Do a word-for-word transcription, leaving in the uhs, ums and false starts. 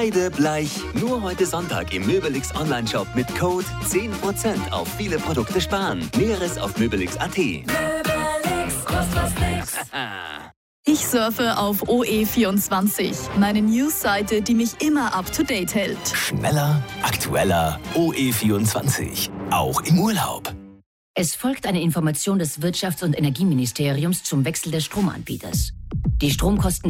Kreidebleich. Nur heute Sonntag im Möbelix Online-Shop mit Code zehn Prozent auf viele Produkte sparen. Näheres auf möbelix punkt at. Möbelix, kostet was nix. Ich surfe auf O E vierundzwanzig, meine News-Seite, die mich immer up-to-date hält. Schneller, aktueller, O E vierundzwanzig. Auch im Urlaub. Es folgt eine Information des Wirtschafts- und Energieministeriums zum Wechsel des Stromanbieters. Die Stromkosten